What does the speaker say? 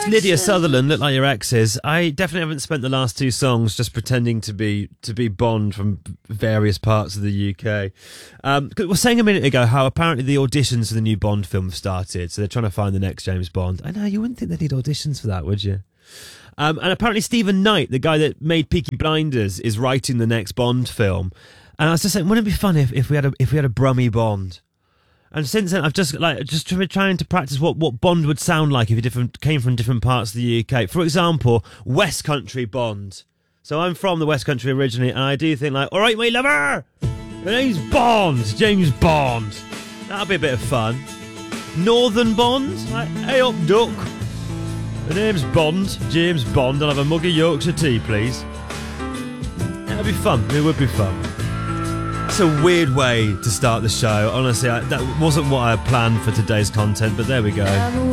Lydia Sutherland, Look Like Your Exes. I definitely haven't spent the last two songs just pretending to be Bond from various parts of the UK. We were saying a minute ago how apparently the auditions for the new Bond film have started, so they're trying to find the next James Bond. I know, you wouldn't think they need auditions for that, would you? And apparently Stephen Knight, the guy that made Peaky Blinders, is writing the next Bond film. And I was just saying, wouldn't it be fun if we had a Brummy Bond? And since then, I've just trying to practice what Bond would sound like if he came from different parts of the UK. For example, West Country Bond. So I'm from the West Country originally, and I do think like, all right, my lover, my name's Bond, James Bond. That'll be a bit of fun. Northern Bond, like, hey up, duck. My name's Bond, James Bond. I'll have a mug of Yorkshire tea, please. That'd be fun. It would be fun. It's a weird way to start the show. Honestly, that wasn't what I had planned for today's content, but there we go.